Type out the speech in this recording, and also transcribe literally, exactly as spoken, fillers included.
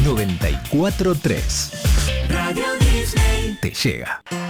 noventa y cuatro punto tres. Radio Disney Te llega.